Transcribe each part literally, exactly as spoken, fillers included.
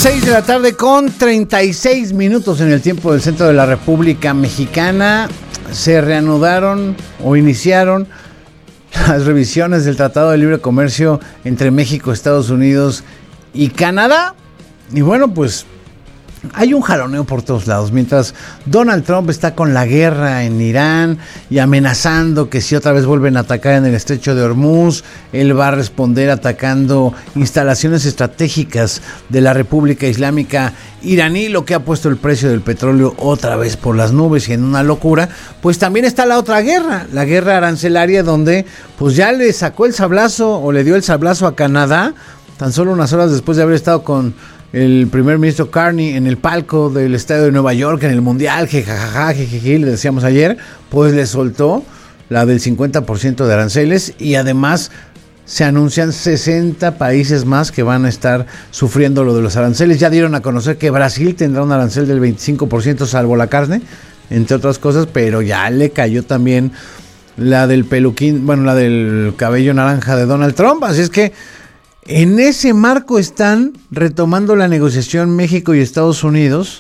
seis de la tarde con treinta y seis minutos en el tiempo del centro de la República Mexicana. Se reanudaron o iniciaron las revisiones del Tratado de Libre Comercio entre México, Estados Unidos y Canadá. Y bueno, pues hay un jaloneo por todos lados. Mientras Donald Trump está con la guerra en Irán y amenazando que si otra vez vuelven a atacar en el estrecho de Hormuz, él va a responder atacando instalaciones estratégicas de la República Islámica iraní, lo que ha puesto el precio del petróleo otra vez por las nubes y en una locura. Pues también está la otra guerra, la guerra arancelaria, donde pues ya le sacó el sablazo o le dio el sablazo a Canadá, tan solo unas horas después de haber estado con el primer ministro Carney en el palco del estadio de Nueva York en el Mundial, jejajaja, jejeje, le decíamos ayer, pues le soltó la del cincuenta por ciento de aranceles y además se anuncian sesenta países más que van a estar sufriendo lo de los aranceles. Ya dieron a conocer que Brasil tendrá un arancel del veinticinco por ciento salvo la carne, entre otras cosas, pero ya le cayó también la del peluquín, bueno, la del cabello naranja de Donald Trump, así es que en ese marco están retomando la negociación México y Estados Unidos,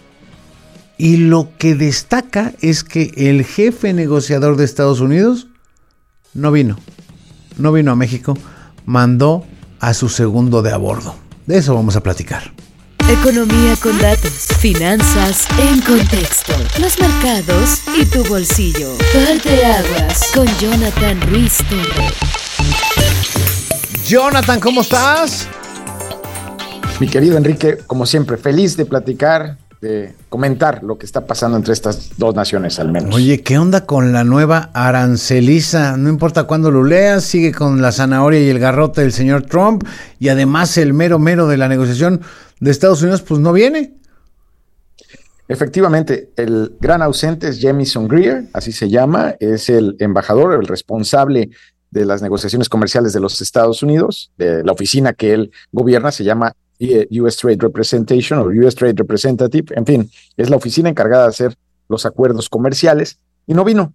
y lo que destaca es que el jefe negociador de Estados Unidos no vino, no vino a México, mandó a su segundo de a bordo. De eso vamos a platicar. Economía con datos, finanzas en contexto, los mercados y tu bolsillo. Parteaguas con Jonathan Ruiz Torres. Jonathan, ¿cómo estás? Mi querido Enrique, como siempre, feliz de platicar, de comentar lo que está pasando entre estas dos naciones al menos. Oye, ¿qué onda con la nueva aranceliza? No importa cuándo lo leas, sigue con la zanahoria y el garrote del señor Trump, y además el mero mero de la negociación de Estados Unidos, pues no viene. Efectivamente, el gran ausente es Jamieson Greer, así se llama, es el embajador, el responsable de las negociaciones comerciales de los Estados Unidos, de la oficina que él gobierna, se llama U S Trade Representation o U S Trade Representative, en fin, es la oficina encargada de hacer los acuerdos comerciales, y no vino,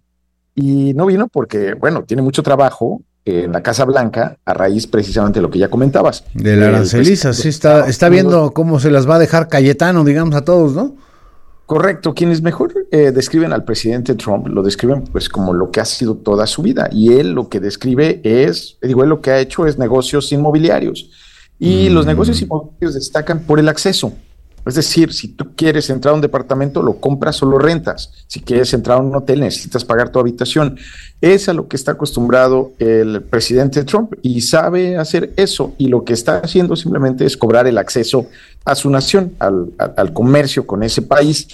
y no vino porque, bueno, tiene mucho trabajo en la Casa Blanca, a raíz precisamente de lo que ya comentabas. De la aranceliza, sí, está, está viendo cómo se las va a dejar Cayetano, digamos, a todos, ¿no? Correcto, quienes mejor eh, describen al presidente Trump, lo describen pues como lo que ha sido toda su vida, y él lo que describe es, digo, él lo que ha hecho es negocios inmobiliarios, y mm. los negocios inmobiliarios destacan por el acceso. Es decir, si tú quieres entrar a un departamento, lo compras o lo rentas. Si quieres entrar a un hotel, necesitas pagar tu habitación. Es a lo que está acostumbrado el presidente Trump y sabe hacer eso. Y lo que está haciendo simplemente es cobrar el acceso a su nación, al, al, al comercio con ese país.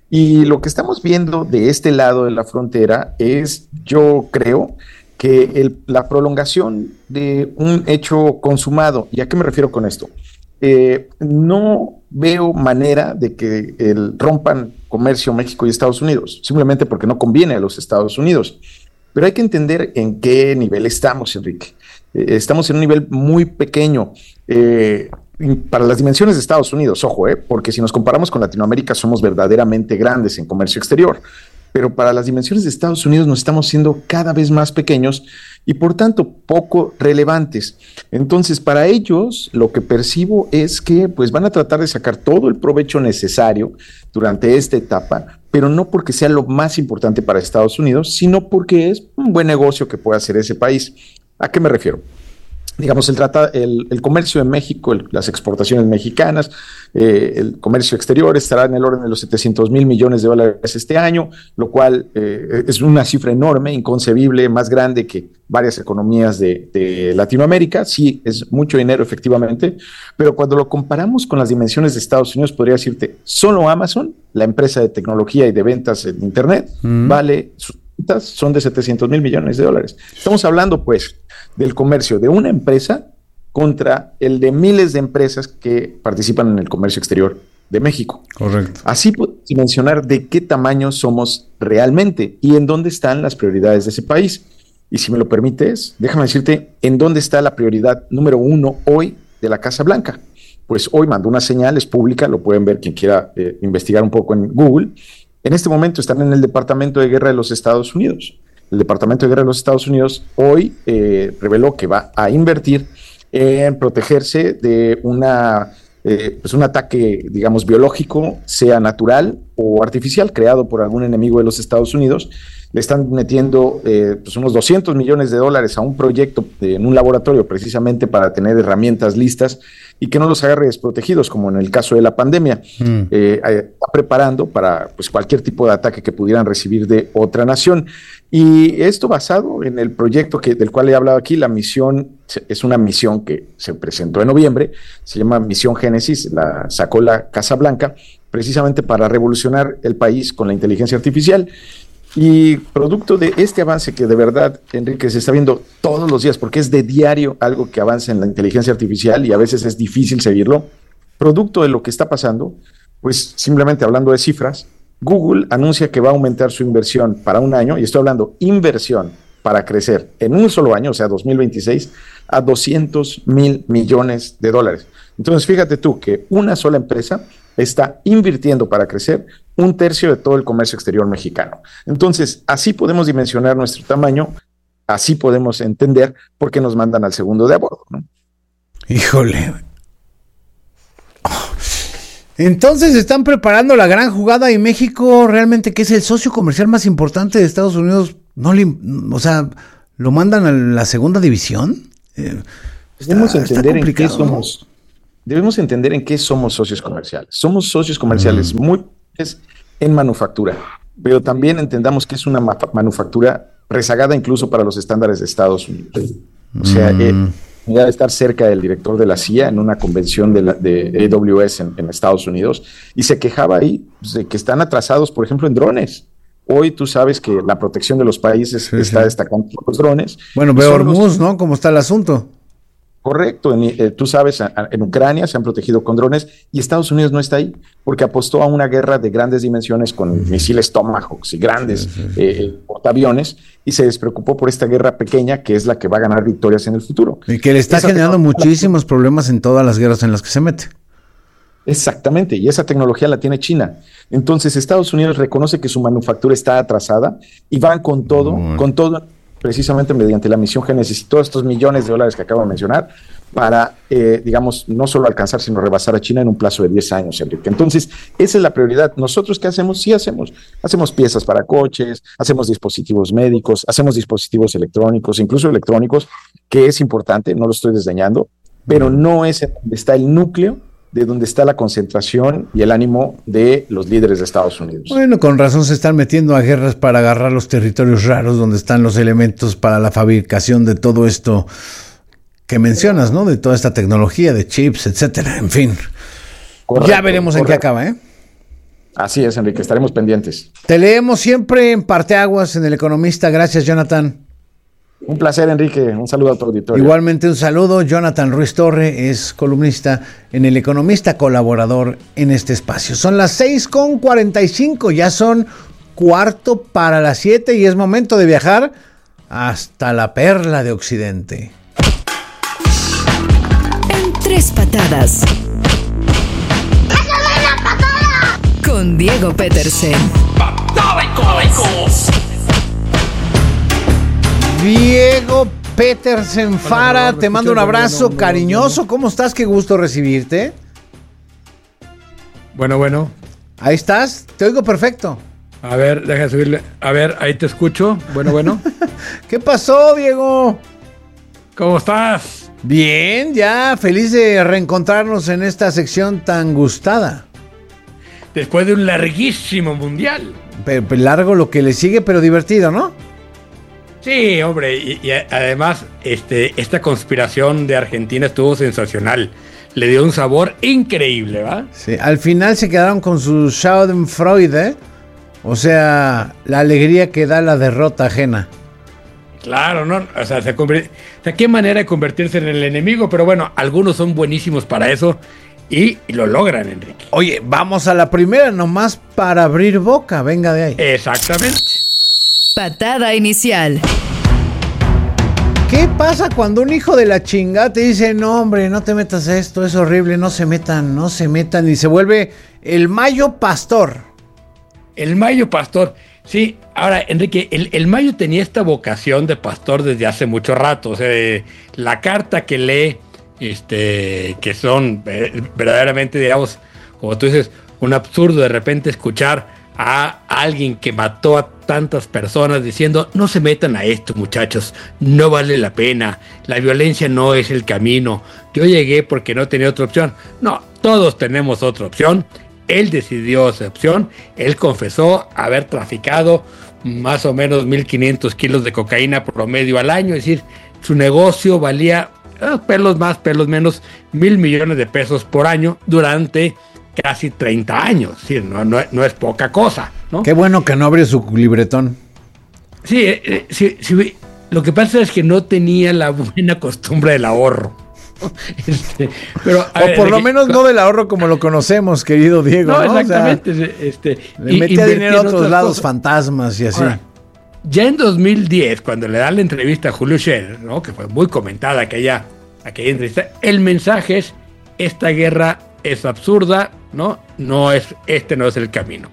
Y lo que estamos viendo de este lado de la frontera es, yo creo, que el, la prolongación de un hecho consumado. ¿Y a qué me refiero con esto? Eh, no veo manera de que el, rompan comercio México y Estados Unidos, simplemente porque no conviene a los Estados Unidos. Pero hay que entender en qué nivel estamos, Enrique. Eh, estamos en un nivel muy pequeño eh, para las dimensiones de Estados Unidos, ojo, eh, porque si nos comparamos con Latinoamérica somos verdaderamente grandes en comercio exterior. Pero para las dimensiones de Estados Unidos nos estamos siendo cada vez más pequeños y por tanto poco relevantes. Entonces, para ellos lo que percibo es que pues van a tratar de sacar todo el provecho necesario durante esta etapa, pero no porque sea lo más importante para Estados Unidos, sino porque es un buen negocio que puede hacer ese país. ¿A qué me refiero? Digamos, el, trata, el, el comercio en México, el, las exportaciones mexicanas, eh, el comercio exterior estará en el orden de los setecientos mil millones de dólares este año, lo cual eh, es una cifra enorme, inconcebible, más grande que varias economías de, de Latinoamérica. Sí, es mucho dinero efectivamente, pero cuando lo comparamos con las dimensiones de Estados Unidos, podría decirte, solo Amazon, la empresa de tecnología y de ventas en Internet, mm. vale, sus ventas son de setecientos mil millones de dólares. Estamos hablando, pues, del comercio de una empresa contra el de miles de empresas que participan en el comercio exterior de México. Correcto. Así podemos mencionar de qué tamaño somos realmente y en dónde están las prioridades de ese país. Y si me lo permites, déjame decirte en dónde está la prioridad número uno hoy de la Casa Blanca. Pues hoy mandó una señal, es pública, lo pueden ver quien quiera eh, investigar un poco en Google. En este momento están en el Departamento de Guerra de los Estados Unidos. El Departamento de Guerra de los Estados Unidos hoy eh, reveló que va a invertir en protegerse de una eh, pues un ataque, digamos, biológico, sea natural o artificial, creado por algún enemigo de los Estados Unidos. Le están metiendo eh, pues unos doscientos millones de dólares a un proyecto de, en un laboratorio precisamente para tener herramientas listas y que no los agarre desprotegidos, como en el caso de la pandemia. Mm. Eh, está preparando para pues, cualquier tipo de ataque que pudieran recibir de otra nación. Y esto basado en el proyecto que, del cual he hablado aquí, la misión, es una misión que se presentó en noviembre, se llama Misión Génesis, la sacó la Casa Blanca, precisamente para revolucionar el país con la inteligencia artificial. Y producto de este avance que de verdad, Enrique, se está viendo todos los días, porque es de diario algo que avanza en la inteligencia artificial y a veces es difícil seguirlo, producto de lo que está pasando, pues simplemente hablando de cifras, Google anuncia que va a aumentar su inversión para un año, y estoy hablando inversión para crecer en un solo año, o sea, dos mil veintiséis, a doscientos mil millones de dólares. Entonces, fíjate tú que una sola empresa está invirtiendo para crecer un tercio de todo el comercio exterior mexicano. Entonces, así podemos dimensionar nuestro tamaño, así podemos entender por qué nos mandan al segundo de a bordo, ¿no? Híjole. Entonces están preparando la gran jugada y México realmente, que es el socio comercial más importante de Estados Unidos, no le, o sea, lo mandan a la segunda división. Eh, Debemos está, entender está en qué somos. Debemos entender en qué somos socios comerciales. Somos socios comerciales mm. muy en manufactura, pero también entendamos que es una ma- manufactura rezagada incluso para los estándares de Estados Unidos. O sea, mm. eh, ya de estar cerca del director de la C I A en una convención de, la, de A W S en, en Estados Unidos, y se quejaba ahí pues, de que están atrasados, por ejemplo, en drones. Hoy tú sabes que la protección de los países sí, está sí. destacando los drones. Bueno, veo Hormuz, ¿no? ¿Cómo está el asunto? Correcto, en, eh, tú sabes, a, a, en Ucrania se han protegido con drones y Estados Unidos no está ahí porque apostó a una guerra de grandes dimensiones con uh-huh. misiles Tomahawk y grandes uh-huh. eh, portaaviones, y se despreocupó por esta guerra pequeña que es la que va a ganar victorias en el futuro. Y que le está esa generando muchísimos problemas en todas las guerras en las que se mete. Exactamente, y esa tecnología la tiene China. Entonces Estados Unidos reconoce que su manufactura está atrasada y van con todo, uh-huh. con todo, precisamente mediante la misión Génesis y todos estos millones de dólares que acabo de mencionar, para, eh, digamos, no solo alcanzar, sino rebasar a China en un plazo de diez años, Enrique. Entonces, esa es la prioridad. ¿Nosotros qué hacemos? Sí hacemos. Hacemos piezas para coches, hacemos dispositivos médicos, hacemos dispositivos electrónicos, incluso electrónicos, que es importante, no lo estoy desdeñando, pero no es donde está el núcleo de donde está la concentración y el ánimo de los líderes de Estados Unidos. Bueno, con razón se están metiendo a guerras para agarrar los territorios raros donde están los elementos para la fabricación de todo esto que mencionas, ¿no? De toda esta tecnología, de chips, etcétera, en fin. Correcto, ya veremos correcto. En qué acaba, ¿eh? Así es, Enrique, estaremos pendientes. Te leemos siempre en Parteaguas, en El Economista. Gracias, Jonathan. Un placer, Enrique. Un saludo a tu auditorio. Igualmente un saludo. Jonathan Ruiz Torre es columnista en El Economista, colaborador en este espacio. Son las seis con cuarenta y cinco, ya son cuarto para las siete y es momento de viajar hasta la perla de Occidente. En tres patadas. Con Diego Petersen. ¡Patada y cómicos! Diego Petersen Fara, te mando un abrazo bueno, cariñoso. Bueno. ¿Cómo estás? Qué gusto recibirte. Bueno, bueno. Ahí estás, te oigo perfecto. A ver, deja de subirle. A ver, ahí te escucho. Bueno, bueno. ¿Qué pasó, Diego? ¿Cómo estás? Bien, ya feliz de reencontrarnos en esta sección tan gustada. Después de un larguísimo mundial. Pero, pero largo lo que le sigue, pero divertido, ¿no? Sí, hombre, y, y además este, esta conspiración de Argentina estuvo sensacional. Le dio un sabor increíble, ¿va? Sí, al final se quedaron con su Schadenfreude, o sea, la alegría que da la derrota ajena. Claro, ¿no? O sea, se convierte, o sea, qué manera de convertirse en el enemigo, pero bueno, algunos son buenísimos para eso y, y lo logran, Enrique. Oye, vamos a la primera nomás para abrir boca, venga de ahí. Exactamente. Patada inicial. ¿Qué pasa cuando un hijo de la chingada te dice, no hombre, no te metas a esto, es horrible, no se metan, no se metan, y se vuelve el Mayo Pastor? El Mayo Pastor, sí. Ahora, Enrique, el, el Mayo tenía esta vocación de pastor desde hace mucho rato. O sea, la carta que lee este, que son eh, verdaderamente, digamos, como tú dices, un absurdo de repente escuchar a alguien que mató a tantas personas diciendo: no se metan a esto, muchachos, no vale la pena, la violencia no es el camino, yo llegué porque no tenía otra opción. No, todos tenemos otra opción. Él decidió esa opción, él confesó haber traficado más o menos mil quinientos kilos de cocaína promedio al año, es decir, su negocio valía eh, pelos más, pelos menos, mil millones de pesos por año durante casi treinta años, es decir, no, no, no es poca cosa, ¿no? Qué bueno que no abrió su libretón. Sí, eh, sí, sí, lo que pasa es que no tenía la buena costumbre del ahorro. Este, pero, o ver, por lo que, menos no del ahorro como lo conocemos, querido Diego. No, ¿no? Exactamente. O sea, este, le metía dinero a otros lados, cosas. Fantasmas y así. Ahora, ya en dos mil diez, cuando le dan la entrevista a Julio Scherer, ¿no? Que fue muy comentada aquella, aquella entrevista, el mensaje es: esta guerra es absurda, ¿no? No es, este no es el camino.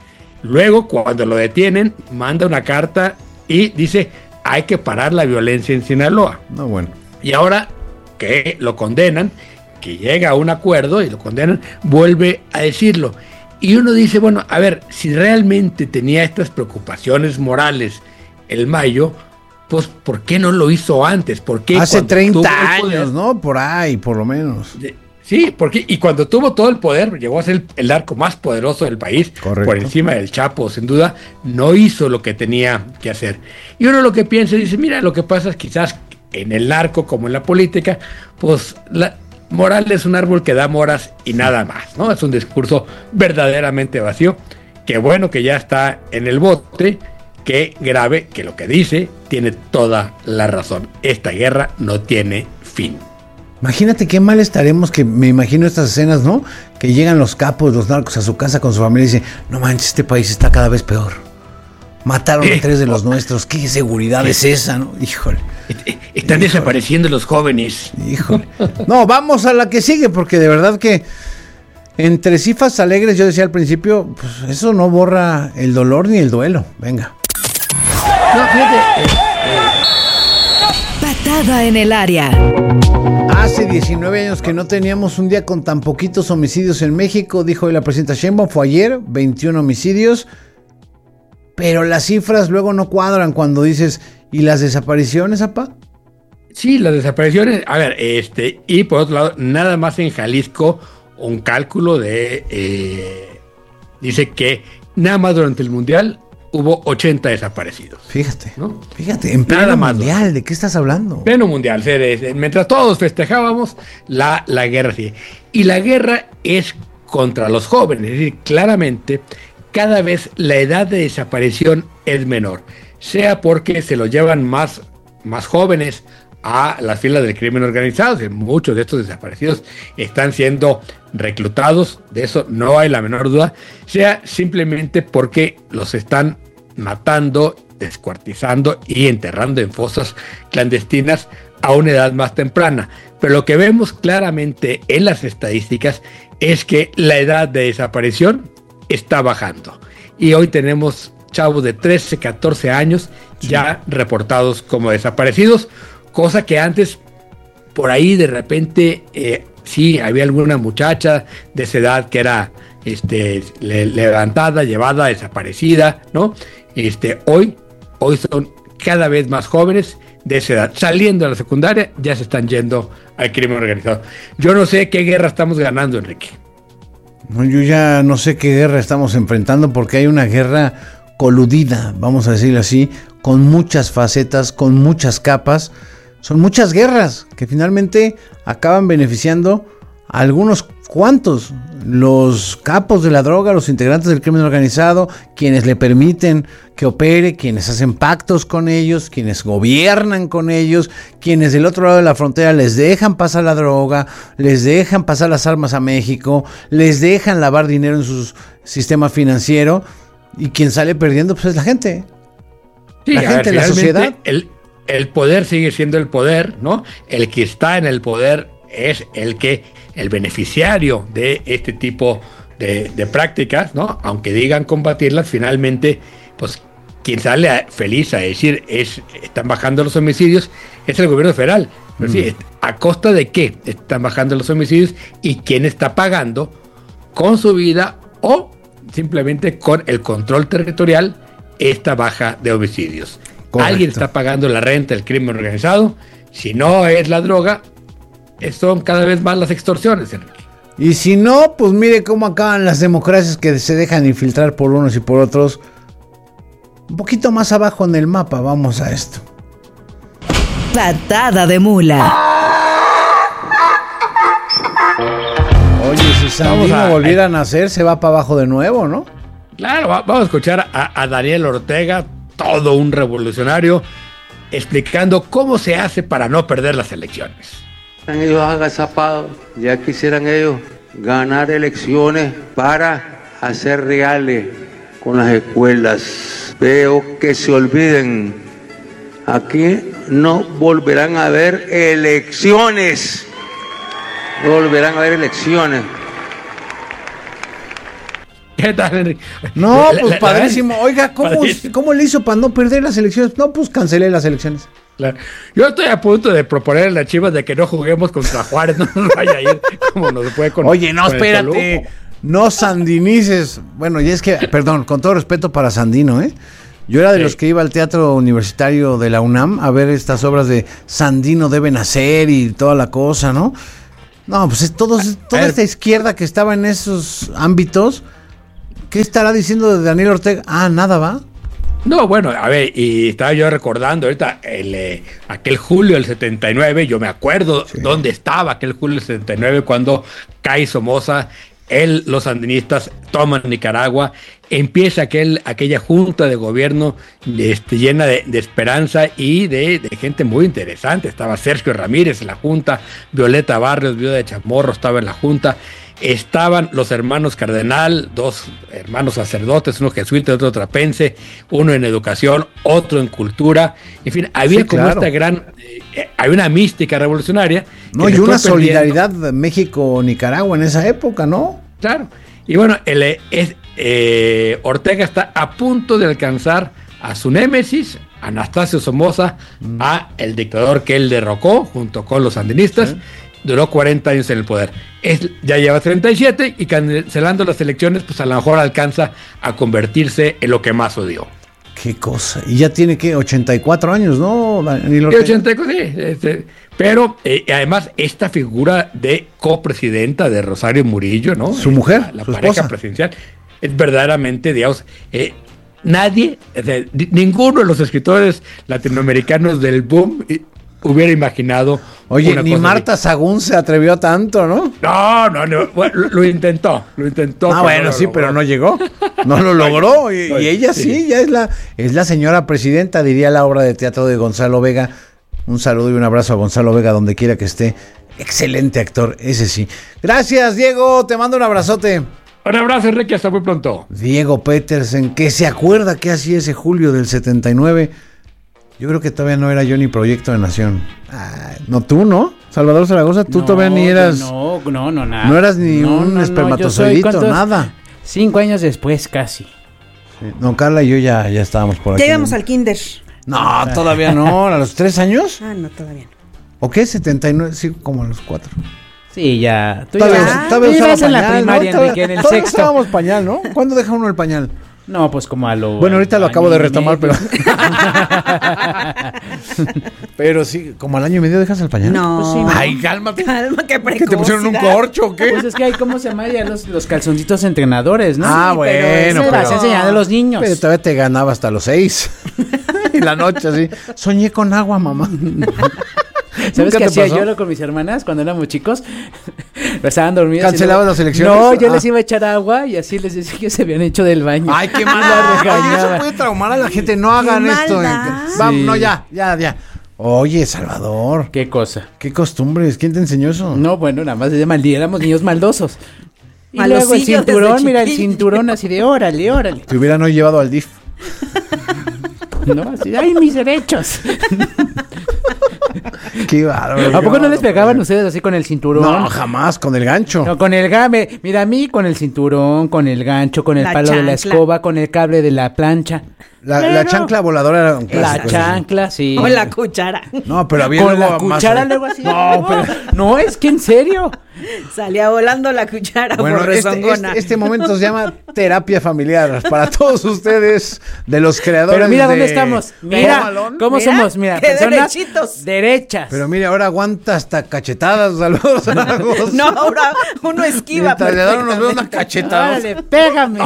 Luego, cuando lo detienen, manda una carta y dice: hay que parar la violencia en Sinaloa. No, bueno. Y ahora que lo condenan, que llega a un acuerdo y lo condenan, vuelve a decirlo. Y uno dice, bueno, a ver, si realmente tenía estas preocupaciones morales el Mayo, pues ¿por qué no lo hizo antes? ¿Por qué hace treinta años, ¿no? Por ahí, por lo menos. Sí, porque y cuando tuvo todo el poder, llegó a ser el, el narco más poderoso del país, correcto, por encima del Chapo, sin duda, no hizo lo que tenía que hacer. Y uno lo que piensa y dice, mira, lo que pasa es quizás en el narco como en la política, pues la moral es un árbol que da moras y nada más, ¿no? Es un discurso verdaderamente vacío. Qué bueno que ya está en el bote, qué grave que lo que dice tiene toda la razón. Esta guerra no tiene fin. Imagínate qué mal estaremos, que me imagino estas escenas, ¿no? Que llegan los capos, los narcos a su casa con su familia y dicen, no manches, este país está cada vez peor. Mataron a tres de los nuestros. ¿Qué seguridad es esa, no? Híjole. Están Híjole. desapareciendo los jóvenes. Híjole. No, vamos a la que sigue, porque de verdad que entre cifras alegres, yo decía al principio, pues eso no borra el dolor ni el duelo. Venga. No, fíjate. Eh, eh. Patada en el área. Hace diecinueve años que no teníamos un día con tan poquitos homicidios en México, dijo hoy la presidenta Sheinbaum. Fue ayer, veintiún homicidios. Pero las cifras luego no cuadran cuando dices, ¿y las desapariciones, apá? Sí, las desapariciones, a ver, este, y por otro lado, nada más en Jalisco, un cálculo de, eh, dice que nada más durante el Mundial hubo ochenta desaparecidos. Fíjate, ¿no? Fíjate, en pleno Mundial, más, ¿de qué estás hablando? Pleno Mundial, mientras todos festejábamos, la, la guerra sigue. Y la guerra es contra los jóvenes, es decir, claramente cada vez la edad de desaparición es menor, sea porque se lo llevan más, más jóvenes a las filas del crimen organizado. Muchos de estos desaparecidos están siendo reclutados, de eso no hay la menor duda, sea simplemente porque los están matando, descuartizando y enterrando en fosas clandestinas a una edad más temprana. Pero lo que vemos claramente en las estadísticas es que la edad de desaparición está bajando. Y hoy tenemos chavos de trece, catorce años ya reportados como desaparecidos, cosa que antes por ahí de repente eh, sí había alguna muchacha de esa edad que era este, le, levantada, llevada, desaparecida, ¿no? Este, hoy, hoy son cada vez más jóvenes de esa edad, saliendo de la secundaria, ya se están yendo al crimen organizado. Yo no sé qué guerra estamos ganando, Enrique. Yo ya no sé qué guerra estamos enfrentando, porque hay una guerra coludida, vamos a decirlo así, con muchas facetas, con muchas capas. Son muchas guerras que finalmente acaban beneficiando a algunos cuantos, los capos de la droga, los integrantes del crimen organizado, quienes le permiten que opere, quienes hacen pactos con ellos, quienes gobiernan con ellos, quienes del otro lado de la frontera les dejan pasar la droga, les dejan pasar las armas a México, les dejan lavar dinero en su sistema financiero, y quien sale perdiendo pues es la gente. Sí, la gente, ver, la sociedad. El, el poder sigue siendo el poder, ¿no? El que está en el poder es el que, el beneficiario de este tipo de, de prácticas, ¿no? Aunque digan combatirlas, finalmente, pues quien sale a, feliz a decir es están bajando los homicidios es el gobierno federal. Pero mm. sí, ¿a costa de qué están bajando los homicidios y quién está pagando con su vida o simplemente con el control territorial esta baja de homicidios? Correcto. Alguien está pagando la renta del crimen organizado. Si no es la droga, son cada vez más las extorsiones, Enrique. Y si no, pues mire cómo acaban las democracias que se dejan infiltrar por unos y por otros. Un poquito más abajo en el mapa, vamos a esto. Patada de mula. Oye, si Sandino a, volviera a nacer, se va para abajo de nuevo, ¿no? Claro, va, vamos a escuchar a, a Daniel Ortega, todo un revolucionario, explicando cómo se hace para no perder las elecciones. Están ellos agazapados, ya quisieran ellos ganar elecciones para hacer reales con las escuelas. Veo que se olviden, aquí no volverán a haber elecciones, no volverán a haber elecciones. ¿Qué tal, Enrique? No, pues la, padrísimo. La, Oiga, ¿cómo, ¿cómo le hizo para no perder las elecciones? No, pues cancelé las elecciones. Claro. Yo estoy a punto de proponer a las Chivas de que no juguemos contra Juárez, no nos vaya a ir como nos fue con. Oye, no, con espérate, no sandinices. Bueno, y es que, perdón, con todo respeto para Sandino, ¿eh? Yo era de sí. los que iba al Teatro Universitario de la UNAM a ver estas obras de Sandino debe nacer y toda la cosa, ¿no? No, pues es todo, toda esta izquierda que estaba en esos ámbitos. ¿Qué estará diciendo de Daniel Ortega? Ah, nada, ¿va? No, bueno, a ver, y estaba yo recordando ahorita el, eh, aquel julio del setenta y nueve, yo me acuerdo sí. dónde estaba aquel julio del setenta y nueve cuando cae Somoza, él, los sandinistas toman Nicaragua, empieza aquel, aquella junta de gobierno este, llena de, de esperanza y de, de gente muy interesante. Estaba Sergio Ramírez en la junta, Violeta Barrios, viuda de Chamorro, estaba en la junta. Estaban los hermanos Cardenal, dos hermanos sacerdotes, uno jesuita, otro trapense, uno en educación, otro en cultura. En fin, había sí, como claro. esta gran, eh, hay una mística revolucionaria. No, y una solidaridad México-Nicaragua en esa época, ¿no? Claro. Y bueno, el, es, eh, Ortega está a punto de alcanzar a su némesis, Anastasio Somoza, mm. a el dictador que él derrocó junto con los sandinistas. ¿Sí? Duró cuarenta años en el poder. Es, ya lleva treinta y siete y cancelando las elecciones, pues a lo mejor alcanza a convertirse en lo que más odió. Qué cosa. Y ya tiene que ochenta y cuatro años, ¿no? Sí, ochenta y cuatro, sí. Este, pero eh, además esta figura de copresidenta de Rosario Murillo, ¿no? Su mujer, la, la su pareja esposa. presidencial, es verdaderamente, digamos, eh, nadie, o sea, ninguno de los escritores latinoamericanos del boom eh, hubiera imaginado. Oye, ni Marta de... Sagún se atrevió a tanto, ¿no? No, no, no. Bueno, lo, lo intentó, lo intentó. Ah, bueno, no sí, logró. Pero no llegó. No lo logró. Y, y ella sí, sí, ya es la, es la señora presidenta, diría la obra de teatro de Gonzalo Vega. Un saludo y un abrazo a Gonzalo Vega, donde quiera que esté. Excelente actor, ese sí. Gracias, Diego. Te mando un abrazote. Un abrazo, Enrique. Hasta muy pronto. Diego Petersen, que se acuerda que hacía ese julio del setenta y nueve. Yo creo que todavía no era yo ni Proyecto de Nación. Ah, no, tú, ¿no? Salvador Zaragoza, tú no, todavía ni eras... No, no, no, nada. No eras ni no, un no, espermatozoidito, no, nada. Cinco años después, casi. Sí. No, Carla y yo ya, ya estábamos por aquí. Ya íbamos al kinder. No, todavía no. ¿A los tres años? Ah, no, todavía no. ¿O qué? setenta y nueve, sí, como a los cuatro. Sí, ya. Tú todavía, ya, todavía usaba pañal, en la primaria, ¿no? Enrique, en el todavía sexto. Usábamos pañal, ¿no? ¿Cuándo deja uno el pañal? No, pues como a lo... Bueno, ahorita al lo acabo de retomar, medio. pero... pero sí, ¿como al año y medio dejas el pañal? No. Pues sí, ¿no? Ay, cálmate. Calma, qué precocidad. ¿Que te pusieron un corcho o qué? Pues es que hay, ¿cómo se llama? Ya los, los calzoncitos entrenadores, ¿no? Ah, sí, bueno, pero... Se vas enseñando a los niños. Pero todavía te ganaba hasta los seis. En la noche, así. Soñé con agua, mamá. ¿Sabes qué hacía yo con mis hermanas cuando éramos chicos? Estaban dormidas. ¿Cancelabas las elecciones? No, yo ah. les iba a echar agua y así les decía que se habían hecho del baño. Ay, qué mala. Oye, eso puede traumar a la gente. No hagan qué esto. Vamos, sí. No, ya, ya, ya. Oye, Salvador. ¿Qué cosa? ¿Qué costumbres? ¿Quién te enseñó eso? No, bueno, nada más de maldad. Éramos niños maldosos. Y Malosillo luego el cinturón, desde mira, el chiquillo. cinturón así de órale, órale. Te hubieran hoy llevado al D I F. No, así, ay, mis derechos. Qué bárbaro. ¿A poco no les pegaban ustedes así con el cinturón? No, jamás, con el gancho. No, con el game. Mira, a mí con el cinturón, con el gancho, con el La palo chancla. de la escoba, con el cable de la plancha. La, Pero- la chancla voladora era un clásico. La ese sí. chancla, sí. O la cuchara. No, pero había Con luego la más- cuchara luego así. No, pero no, es que en serio. Salía volando la cuchara Bueno, por este, rezongona. este, este momento se llama terapia familiar para todos ustedes de los creadores. Pero mira de dónde estamos. Home Mira Alone. cómo Mira, somos. Mira, qué personas derechitos. derechas. Pero mire, ahora aguanta hasta cachetadas, Salvador Zaragoza. No, ahora uno esquiva. Mientras le dan unos dedos una perfectamente. cachetada. Órale, pégame.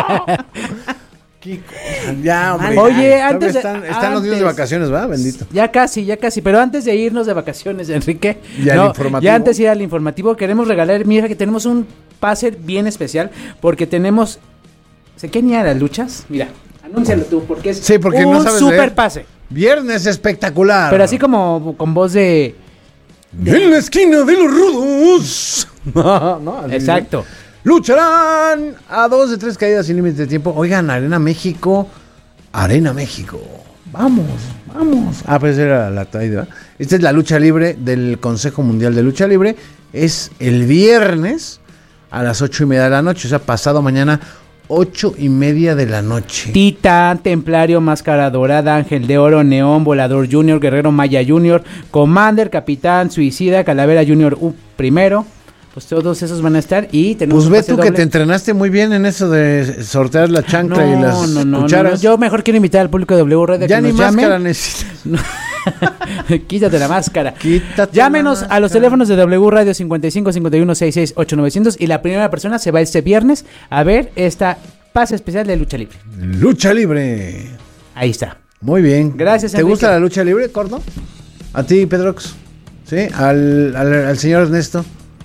Qué cosa. Ya, hombre. Oye, ya. antes de- Están, están los niños de antes. vacaciones, ¿va? Bendito. Ya casi, ya casi. Pero antes de irnos de vacaciones, Enrique. ¿Y al informativo? Ya antes de ir al informativo, queremos regalar. Mira que tenemos un pase bien especial. Porque tenemos. ¿Se quieren ir a las luchas? Mira, anúncialo tú, porque es Sí, porque un no sabes super leer. pase. Viernes espectacular. Pero así como con voz de. En la esquina de los rudos. no, no, así Exacto. lucharán a dos de tres caídas sin límite de tiempo. Oigan, Arena México. Arena México. Vamos, vamos. Ah, pues era la traída. Esta es la lucha libre del Consejo Mundial de Lucha Libre. Es el viernes a las ocho y media de la noche. O sea, pasado mañana, ocho y media de la noche. Titán, Templario, Máscara Dorada, Ángel de Oro, Neón, Volador Junior, Guerrero Maya Junior, Commander, Capitán, Suicida, Calavera Junior U primero. Pues todos esos van a estar y tenemos Pues un ve pase tú que doble. te entrenaste muy bien en eso de sortear la chancla no, y las no, no, cucharas. no, yo mejor quiero invitar al público de W Radio ya que ni nos llame. máscara necesitas. Quítate la máscara. Quítate Llámenos la a los máscara. teléfonos de W Radio cincuenta y cinco, cincuenta y uno, sesenta y seis, ocho novecientos y la primera persona se va este viernes a ver esta pase especial de lucha libre. Lucha libre. Ahí está. Muy bien. Gracias, ¿Te Enrique. gusta la lucha libre, Cordo? ¿A ti, Pedrox? ¿Sí? ¿Al, al, al señor Ernesto?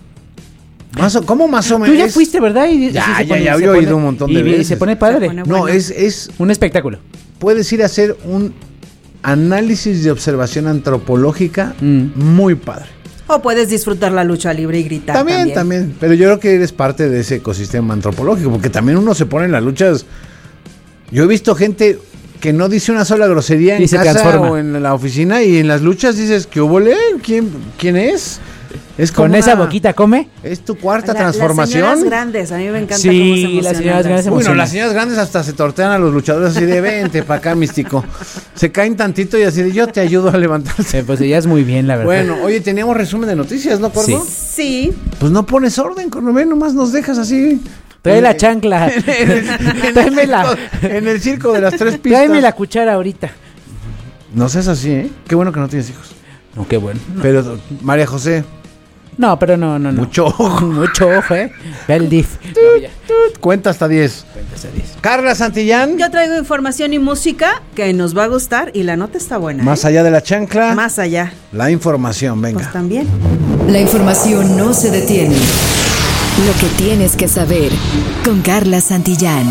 Más o- ¿Cómo más o menos? Tú ya fuiste, ¿verdad? Y, Ya, sí se ya, pone- ya, se había pone- oído un montón de y, y veces. se pone padre. Se pone- No, bueno. es, es... Un espectáculo. Puedes ir a hacer un análisis de observación antropológica Mm. muy padre. O puedes disfrutar la lucha libre y gritar También, también. también. Pero yo creo que eres parte de ese ecosistema antropológico, porque también uno se pone en las luchas. Yo he visto gente que no dice una sola grosería Y en se casa transforma. o en la oficina, y en las luchas dices, ¿qué hubo, le? ¿Quién, quién es? Es como Con esa una- boquita come. ¿Es tu cuarta La- transformación? Las señoras grandes, a mí me encanta Sí, cómo se las emocionan señoras grandes se Bueno, emocionan. las señoras grandes hasta se tortean a los luchadores así de vente para acá, místico. Se caen tantito y así de yo te ayudo a levantarse. Eh, pues ella es muy bien, la verdad. Bueno, oye, teníamos resumen de noticias, ¿no, Cordo? Sí. Sí, Pues no pones orden, Cordo, ve, nomás nos dejas así. Trae En- la chancla. en el, en el Tráeme la- circo- en el circo de las tres pistas. Tráeme la cuchara ahorita. No seas así, ¿eh? Qué bueno que no tienes hijos. No, qué bueno. Pero, María José, No, pero no, no, no. mucho ojo. Mucho ojo, ¿eh? Ve el D I F. No, ya. Cuenta hasta diez. Cuéntase diez. Carla Santillán, yo traigo información y música que nos va a gustar y la nota está buena. más ¿eh? allá de la chancla, Más allá. la información, venga. Pues también. La información no se detiene. Lo que tienes que saber con Carla Santillán.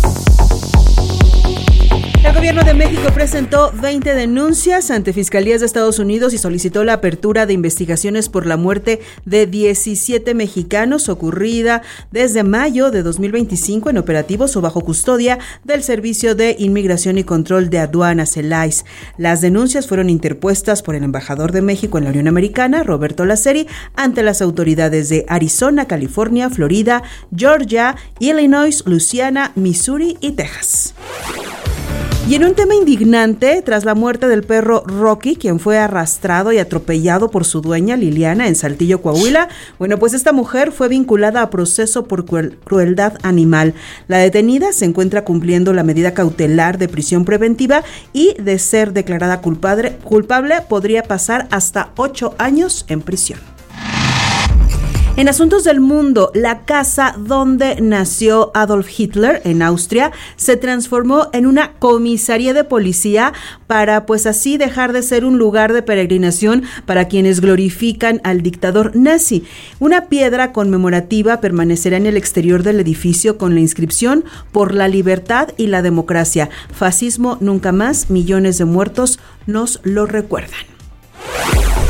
El gobierno de México presentó veinte denuncias ante fiscalías de Estados Unidos y solicitó la apertura de investigaciones por la muerte de diecisiete mexicanos ocurrida desde mayo de dos mil veinticinco en operativos o bajo custodia del Servicio de Inmigración y Control de Aduanas, el I C E. Las denuncias fueron interpuestas por el embajador de México en la Unión Americana, Roberto Laceri, ante las autoridades de Arizona, California, Florida, Georgia, Illinois, Luisiana, Missouri y Texas. Y en un tema indignante, tras la muerte del perro Rocky, quien fue arrastrado y atropellado por su dueña Liliana en Saltillo, Coahuila, bueno, pues esta mujer fue vinculada a proceso por cruel- crueldad animal. La detenida se encuentra cumpliendo la medida cautelar de prisión preventiva y, de ser declarada culpable, culpable podría pasar hasta ocho años en prisión. En asuntos del mundo, la casa donde nació Adolf Hitler en Austria se transformó en una comisaría de policía para pues así dejar de ser un lugar de peregrinación para quienes glorifican al dictador nazi. Una piedra conmemorativa permanecerá en el exterior del edificio con la inscripción "Por la libertad y la democracia. Fascismo nunca más, millones de muertos nos lo recuerdan".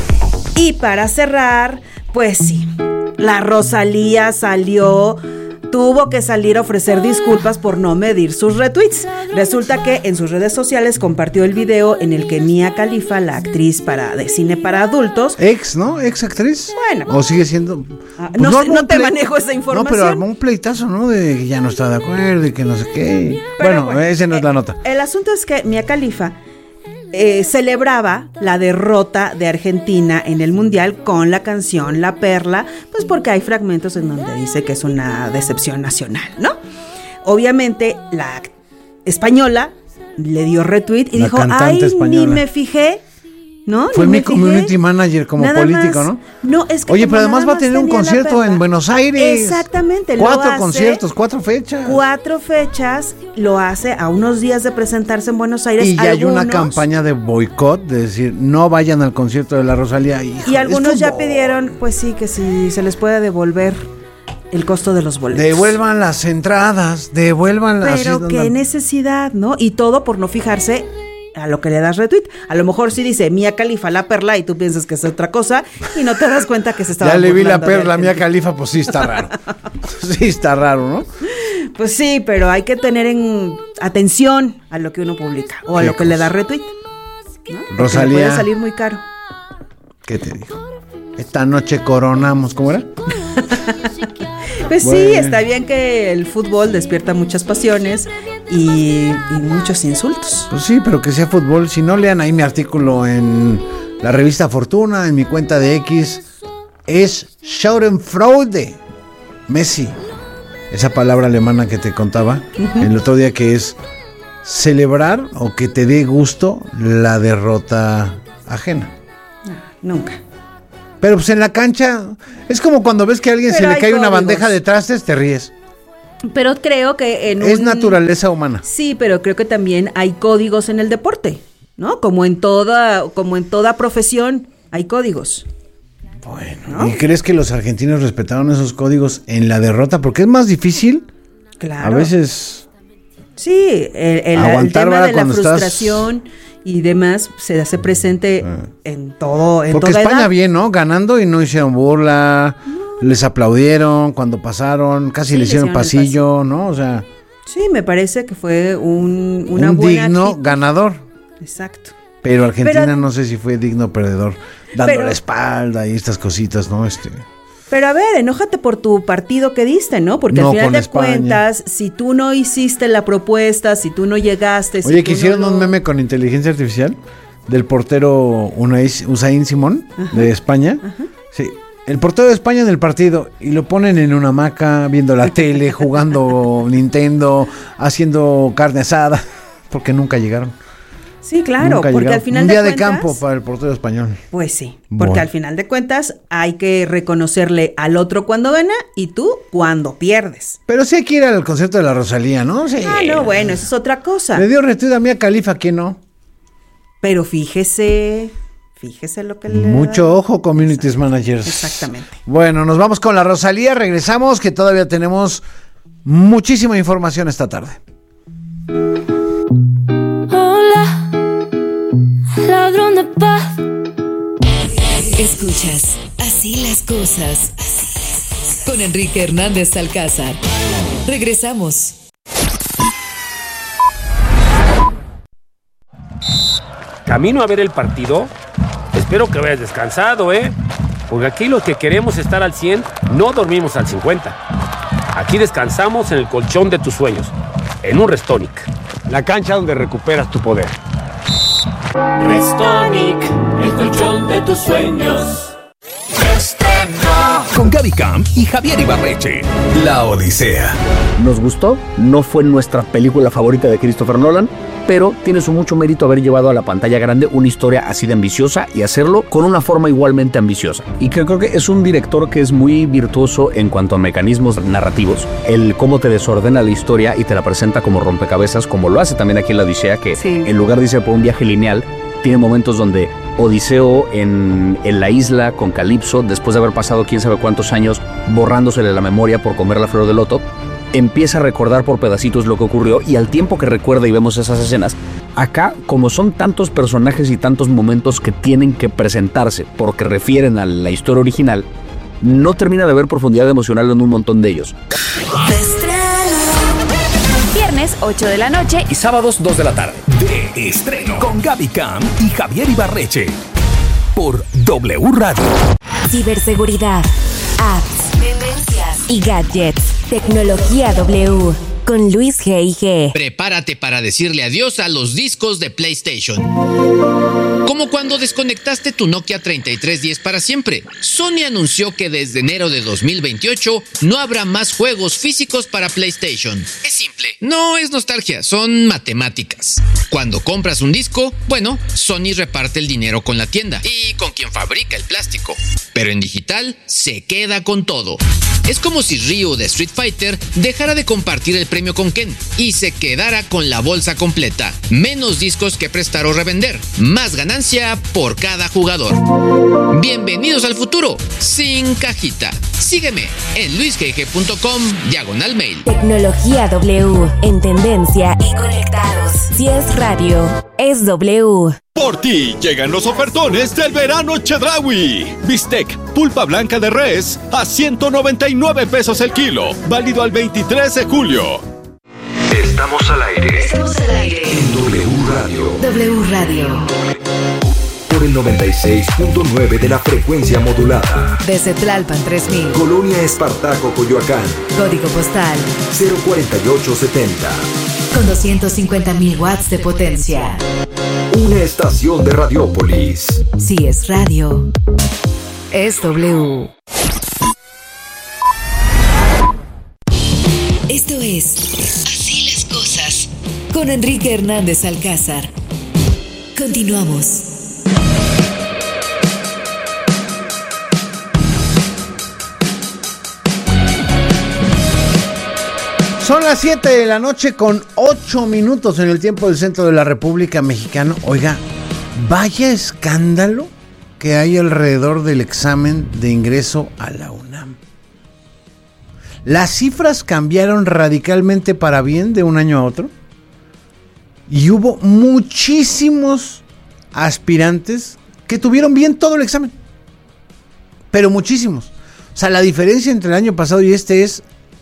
Y para cerrar, pues sí, la Rosalía salió tuvo que salir a ofrecer disculpas por no medir sus retweets. Resulta que en sus redes sociales compartió el video en el que Mia Khalifa, la actriz para, de cine para adultos... Ex, ¿no? Ex actriz. Bueno. ¿O sigue siendo...? Ah, pues no, no, sé, no te manejo esa información. No, pero armó un pleitazo, ¿no? De que ya no está de acuerdo y que no sé qué. Bueno, bueno, ese no es la nota. El asunto es que Mia Khalifa eh, celebraba la derrota de Argentina en el Mundial con la canción La Perla, pues porque hay fragmentos en donde dice que es una decepción nacional, ¿no? Obviamente la española le dio retweet y la dijo, ay, española. Ni me fijé, ¿no? Fue ni mi me community fijé. manager como Nada político, más. ¿no? No, es que oye, pero además va a tener un concierto en Buenos Aires. Exactamente. Cuatro lo hace, conciertos, cuatro fechas. Cuatro fechas, lo hace a unos días de presentarse en Buenos Aires. Y ya algunos, hay una campaña de boicot, de decir, no vayan al concierto de la Rosalía. Hijo, y algunos ya pidieron, pues sí, que si se les puede devolver el costo de los boletos. Devuelvan las entradas, devuelvan las... Pero qué necesidad, ¿no? Y todo por no fijarse a lo que le das retweet. A lo mejor sí dice Mia Khalifa, La Perla, y tú piensas que es otra cosa y no te das cuenta que se estaba ya le vi La Perla, Mia Khalifa, pues sí está raro. Sí está raro, ¿no? Pues sí, pero hay que tener en atención a lo que uno publica o a lo que cosa? le da retweet, ¿no? Rosalía, puede salir muy caro. ¿Qué te dijo? Esta noche coronamos, ¿cómo era? Pues bueno. Sí, está bien que el fútbol despierta muchas pasiones y, y muchos insultos. Pues sí, pero que sea fútbol. Si no, lean ahí mi artículo en la revista Fortuna, en mi cuenta de X. Es Schadenfreude. Messi. Esa palabra alemana que te contaba uh-huh. el otro día, que es celebrar o que te dé gusto la derrota ajena. No, nunca. Pero pues en la cancha es como cuando ves que a alguien Pero se le cae códigos. Una bandeja de trastes, te ríes. Pero creo que en es un... naturaleza humana. Sí, pero creo que también hay códigos en el deporte, ¿no? Como en toda, como en toda profesión hay códigos. Bueno, ¿no? ¿Y crees que los argentinos respetaron esos códigos en la derrota? Porque es más difícil. Claro. A veces. Sí, el, el, el tema de la frustración estás... y demás se hace presente ah. en todo, en Porque toda España edad. bien, ¿no? Ganando y no hicieron burla, no. les aplaudieron cuando pasaron, casi sí, le hicieron pasillo, pasillo, ¿no? O sea. Sí, me parece que fue un una un buena digno actitud. Ganador. Exacto. Pero Argentina Pero, no sé si fue digno perdedor, dando pero, la espalda y estas cositas, ¿no? Este. Pero a ver, enójate por tu partido que diste, ¿no? Porque no, al final de España. Cuentas, si tú no hiciste la propuesta, si tú no llegaste... Oye, si que hicieron no lo... un meme con inteligencia artificial del portero Usain Simón, ajá, de España. Ajá. Sí, el portero de España en el partido, y lo ponen en una hamaca, viendo la tele, jugando Nintendo, haciendo carne asada, porque nunca llegaron. Sí, claro, Nunca porque llegado. al final un día de de cuentas, campo para el portero español. Pues sí, porque bueno. al final de cuentas hay que reconocerle al otro cuando gana y tú cuando pierdes. Pero sí hay que ir al concierto de la Rosalía, ¿no? Sí. Ah, no, bueno, eso es otra cosa. Le dio retweet a Mia Khalifa, ¿quién no? Pero fíjese, fíjese lo que le Mucho da. Ojo, communities Exacto. managers. Exactamente. Bueno, nos vamos con la Rosalía, regresamos, que todavía tenemos muchísima información esta tarde. Ladrón de paz. Escuchas Así las cosas con Enrique Hernández Alcázar. Regresamos. Camino a ver el partido. Espero que vayas descansado, ¿eh? Porque aquí los que queremos estar al cien no dormimos al cincuenta. Aquí descansamos en el colchón de tus sueños, en un Restonic, la cancha donde recuperas tu poder. Restonic, el colchón de tus sueños. Con Gaby Camp y Javier Ibarreche, La Odisea. Nos gustó, no fue nuestra película favorita de Christopher Nolan, pero tiene su mucho mérito haber llevado a la pantalla grande una historia así de ambiciosa y hacerlo con una forma igualmente ambiciosa. Y que creo que es un director que es muy virtuoso en cuanto a mecanismos narrativos, el cómo te desordena la historia y te la presenta como rompecabezas, como lo hace también aquí en La Odisea, que sí. en lugar de irse por un viaje lineal, tiene momentos donde Odiseo en, en la isla con Calipso, después de haber pasado quién sabe cuántos años borrándosele la memoria por comer la flor de loto, empieza a recordar por pedacitos lo que ocurrió, y al tiempo que recuerda y vemos esas escenas, acá, como son tantos personajes y tantos momentos que tienen que presentarse porque refieren a la historia original, no termina de haber profundidad emocional en un montón de ellos. Viernes ocho de la noche y sábados dos de la tarde. De estreno con Gaby Cam y Javier Ibarreche por W Radio. Ciberseguridad, apps, tendencias y gadgets. Tecnología W con Luis G I G. Prepárate para decirle adiós a los discos de PlayStation. Como cuando desconectaste tu Nokia treinta y tres diez para siempre. Sony anunció que desde enero de dos mil veintiocho no habrá más juegos físicos para PlayStation. Es simple, no es nostalgia, son matemáticas. Cuando compras un disco, bueno, Sony reparte el dinero con la tienda y con quien fabrica el plástico. Pero en digital se queda con todo. Es como si Ryu de Street Fighter dejara de compartir el premio con Ken y se quedara con la bolsa completa. Menos discos que prestar o revender. Más ganancia por cada jugador. Bienvenidos al futuro, sin cajita. Sígueme en luisgg.com diagonal mail. Tecnología W, en tendencia y conectados. Si es radio, es W. Por ti llegan los ofertones del verano Chedraui. Bistec, pulpa blanca de res a ciento noventa y nueve pesos el kilo. Válido al veintitrés de julio. Estamos al aire. Estamos al aire. En W Radio. W Radio. Por el noventa y seis punto nueve de la frecuencia modulada. Desde Tlalpan tres mil. Colonia Espartaco, Coyoacán. Código postal cero cuarenta y ocho setenta. Con doscientos cincuenta mil watts de potencia. Una estación de Radiópolis. Si es radio, es W. Esto es Así las cosas con Enrique Hernández Alcázar. Continuamos. Son las siete de la noche con ocho minutos en el tiempo del centro de la República Mexicana. Oiga, vaya escándalo que hay alrededor del examen de ingreso a la UNAM. Las cifras cambiaron radicalmente para bien de un año a otro. Y hubo muchísimos aspirantes que tuvieron bien todo el examen. Pero muchísimos. O sea, la diferencia entre el año pasado y este es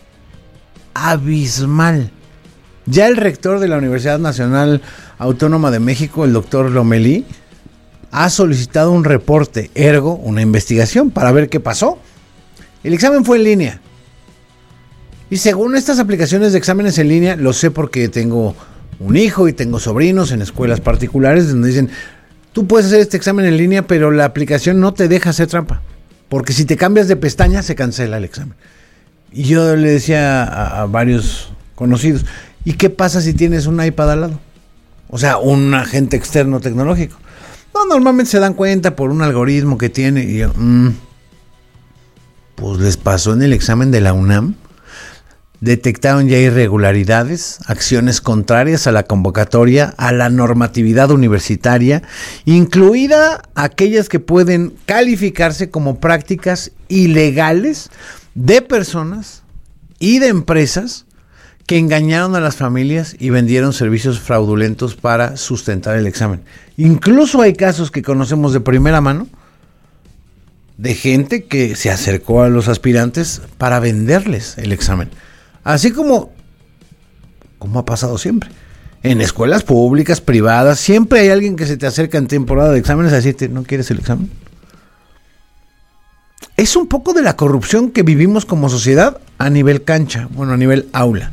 abismal. Ya el rector de la Universidad Nacional Autónoma de México, el doctor Lomelí, ha solicitado un reporte, ergo, una investigación para ver qué pasó. El examen fue en línea. Y según estas aplicaciones de exámenes en línea, lo sé porque tengo un hijo y tengo sobrinos en escuelas particulares donde dicen, tú puedes hacer este examen en línea, pero la aplicación no te deja hacer trampa. Porque si te cambias de pestaña, se cancela el examen. Y yo le decía a, a varios conocidos, ¿y qué pasa si tienes un iPad al lado? O sea, un agente externo tecnológico. No, normalmente se dan cuenta por un algoritmo que tiene. Y yo, mmm, pues les pasó en el examen de la UNAM. Detectaron ya irregularidades, acciones contrarias a la convocatoria, a la normatividad universitaria, incluida aquellas que pueden calificarse como prácticas ilegales de personas y de empresas que engañaron a las familias y vendieron servicios fraudulentos para sustentar el examen. Incluso hay casos que conocemos de primera mano de gente que se acercó a los aspirantes para venderles el examen. Así como, como ha pasado siempre. En escuelas públicas, privadas, siempre hay alguien que se te acerca en temporada de exámenes a decirte, ¿no quieres el examen? Es un poco de la corrupción que vivimos como sociedad a nivel cancha, bueno, a nivel aula.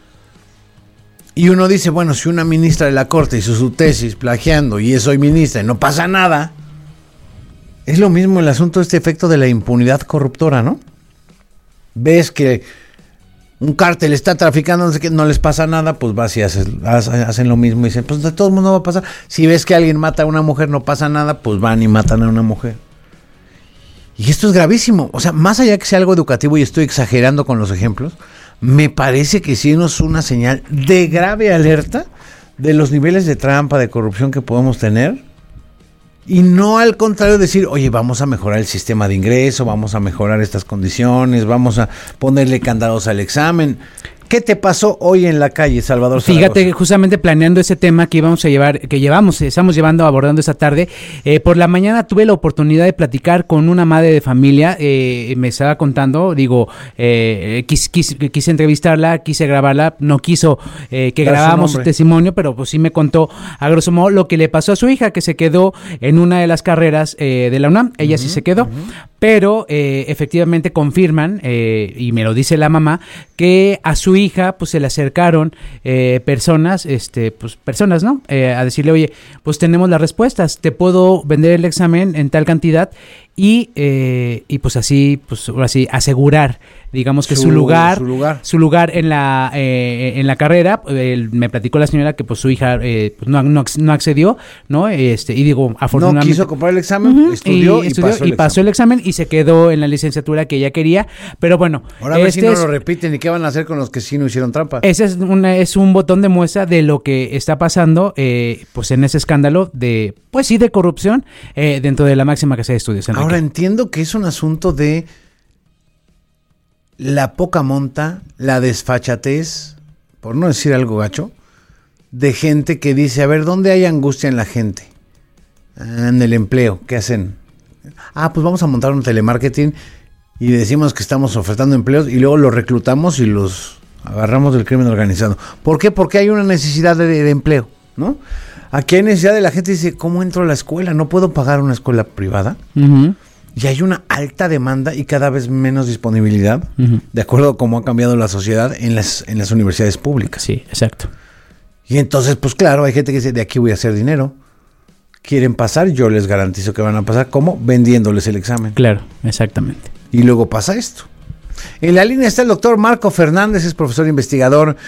Y uno dice, bueno, si una ministra de la Corte hizo su tesis plagiando y es hoy ministra y no pasa nada, es lo mismo el asunto de este efecto de la impunidad corruptora, ¿no? Ves que un cártel está traficando, no les pasa nada, pues vas y haces, hacen lo mismo y dicen, pues de todo el mundo va a pasar. Si ves que alguien mata a una mujer, no pasa nada, pues van y matan a una mujer. Y esto es gravísimo. O sea, más allá que sea algo educativo y estoy exagerando con los ejemplos, me parece que sí es una señal de grave alerta de los niveles de trampa, de corrupción que podemos tener. Y no al contrario decir, oye, vamos a mejorar el sistema de ingreso, vamos a mejorar estas condiciones, vamos a ponerle candados al examen. ¿Qué te pasó hoy en la calle, Salvador Zaragoza? Fíjate, justamente planeando ese tema que íbamos a llevar, que llevamos, estamos llevando, abordando esta tarde, eh, por la mañana tuve la oportunidad de platicar con una madre de familia, eh, me estaba contando, digo, eh, quis, quis, quise entrevistarla, quise grabarla, no quiso eh, que grabáramos su testimonio, pero pues sí me contó a grosso modo lo que le pasó a su hija, que se quedó en una de las carreras eh, de la UNAM, ella uh-huh, sí se quedó, uh-huh. pero eh, efectivamente confirman, eh, y me lo dice la mamá, que a su hija pues se le acercaron eh, personas, este, pues personas, ¿no? Eh, a decirle, oye, pues tenemos las respuestas, te puedo vender el examen en tal cantidad y, eh, y pues así, pues ahora sí, asegurar, digamos que su, su lugar, su lugar, su lugar en la eh, en la carrera. Eh, me platicó la señora que pues su hija eh, pues, no, no, no accedió, ¿no? Este, y digo, afortunadamente. No quiso comprar el examen, uh-huh, estudió, y, y, estudió pasó, el, y pasó el examen y se quedó en la licenciatura que ella quería, pero bueno. Ahora a ver este si no es, lo repiten y qué van a hacer con los que sí no hicieron trampa. Ese es, una, es un botón de muestra de lo que está pasando eh, pues en ese escándalo de, pues sí, de corrupción eh, dentro de la máxima casa de estudios. Enrique. Ahora entiendo que es un asunto de la poca monta, la desfachatez, por no decir algo gacho, de gente que dice, a ver, ¿dónde hay angustia en la gente? Ah, en el empleo, ¿qué hacen? Ah, pues vamos a montar un telemarketing y decimos que estamos ofertando empleos y luego los reclutamos y los agarramos del crimen organizado. ¿Por qué? Porque hay una necesidad de, de empleo, ¿no? Aquí hay necesidad de la gente, dice, ¿cómo entro a la escuela? ¿No puedo pagar una escuela privada? Uh-huh. Y hay una alta demanda y cada vez menos disponibilidad, uh-huh. de acuerdo a cómo ha cambiado la sociedad en las, en las universidades públicas. Sí, exacto. Y entonces, pues claro, hay gente que dice, de aquí voy a hacer dinero. Quieren pasar, yo les garantizo que van a pasar. ¿Cómo? Vendiéndoles el examen. Claro, exactamente. Y luego pasa esto. En la línea está el doctor Marco Fernández, es profesor investigador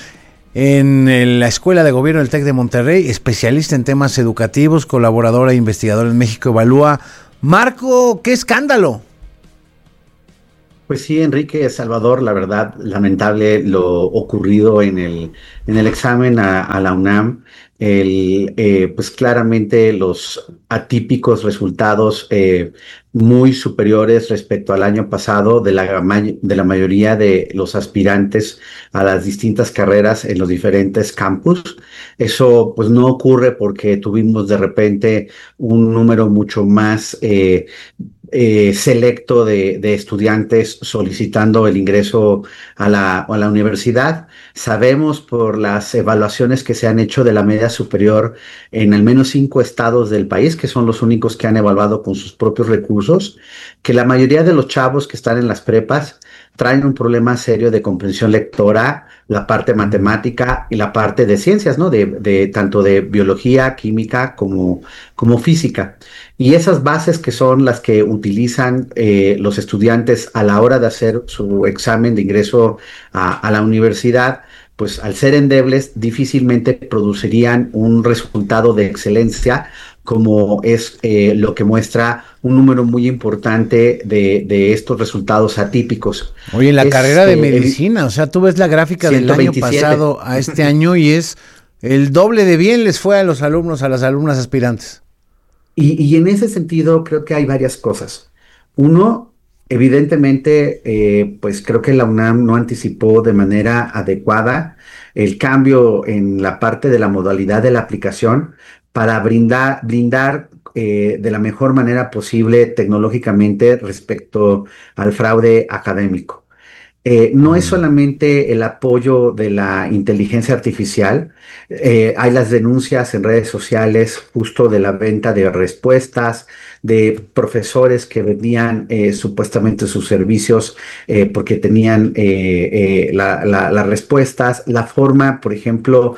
en la Escuela de Gobierno del TEC de Monterrey, especialista en temas educativos, colaborador e investigador en México Evalúa. Marco, ¡qué escándalo! Pues sí, Enrique, Salvador, la verdad, lamentable lo ocurrido en el, en el examen a, a la UNAM. El, eh, pues claramente los atípicos resultados eh, muy superiores respecto al año pasado de la, de la mayoría de los aspirantes a las distintas carreras en los diferentes campus. Eso pues no ocurre porque tuvimos de repente un número mucho más eh, eh, selecto de, de estudiantes solicitando el ingreso a la, a la universidad. Sabemos por las evaluaciones que se han hecho de la media superior en al menos cinco estados del país, que son los únicos que han evaluado con sus propios recursos, que la mayoría de los chavos que están en las prepas traen un problema serio de comprensión lectora, la parte matemática y la parte de ciencias, ¿no? De, de tanto de biología, química como, como física. Y esas bases que son las que utilizan eh, los estudiantes a la hora de hacer su examen de ingreso a, a la universidad, pues al ser endebles difícilmente producirían un resultado de excelencia, como es eh, lo que muestra un número muy importante de, de estos resultados atípicos. Oye, en la es, carrera de eh, medicina, o sea, tú ves la gráfica ciento veintisiete del año pasado a este año y es el doble de bien les fue a los alumnos, a las alumnas aspirantes. Y, y en ese sentido creo que hay varias cosas. Uno, evidentemente, eh, pues creo que la UNAM no anticipó de manera adecuada el cambio en la parte de la modalidad de la aplicación para brindar, brindar eh, de la mejor manera posible tecnológicamente respecto al fraude académico. Eh, no es solamente el apoyo de la inteligencia artificial, eh, hay las denuncias en redes sociales justo de la venta de respuestas, de profesores que vendían eh, supuestamente sus servicios eh, porque tenían eh, eh, la, la, las respuestas, la forma, por ejemplo,